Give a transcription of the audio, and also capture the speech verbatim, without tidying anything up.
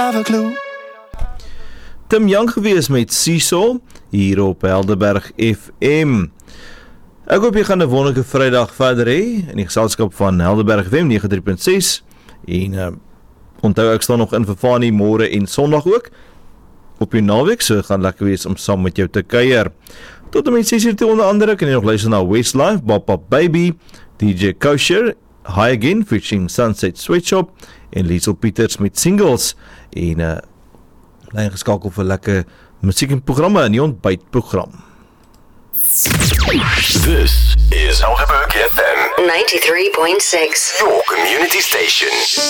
Tim Young gewees met Seesaw hier op Helderberg F M. Ek hoop jy gaan 'n wonderlike Vrydag verder hê in die geselskap van Helderberg F M nege drie punt ses en uh, onthou ek staan nog in vir Fanie môre en Sondag ook op jou naweek, so gaan lekker wees om saam met jou te kuier. Tot en met ses uur toe onder andere kan jy nog luister na Westlife, Bop Bop Baby, D J Kosher, High Again featuring Sunset Sweatshop en Liesel Pieters met Singles en uh, bly ingeskakel vir lekker musiek en programme in die ontbytprogram. This is Helderberg F M ninety-three point six, your community station.